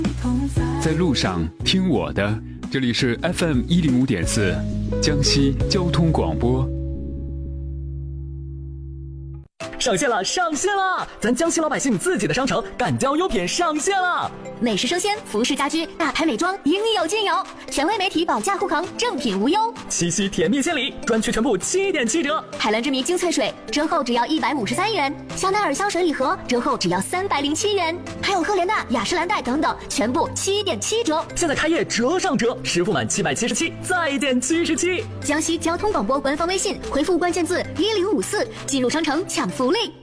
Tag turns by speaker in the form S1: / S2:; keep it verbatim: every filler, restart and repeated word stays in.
S1: 在路上听我的，这里是 F M 一零五点四，江西交通广播。
S2: 上线了，上线了！咱江西老百姓自己的商城敢交优品上线了，
S3: 美食生鲜、服饰家居、大牌美妆，应有尽有，权威媒体保价护航，正品无忧。
S2: 七夕甜蜜献礼，专区全部七点七折。
S3: 海蓝之谜精粹水折后只要一百五十三元，香奈儿香水礼盒折后只要三百零七元，还有赫莲娜、雅诗兰黛等等，全部七点七折。
S2: 现在开业折上折，实付满七百七十七再减七十七。
S3: 江西交通广播官方微信回复关键字一零五四，进入商城抢福利。